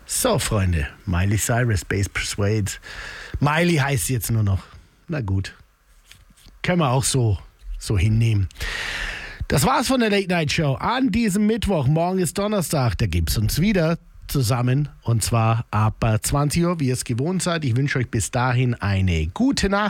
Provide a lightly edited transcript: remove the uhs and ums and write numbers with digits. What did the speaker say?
So, Freunde, Miley Cyrus, Bass Persuade. Miley heißt jetzt nur noch. Na gut, können wir auch so hinnehmen. Das war's von der Late Night Show an diesem Mittwoch. Morgen ist Donnerstag, da gibt's uns wieder zusammen und zwar ab 20 Uhr, wie ihr es gewohnt seid. Ich wünsche euch bis dahin eine gute Nacht.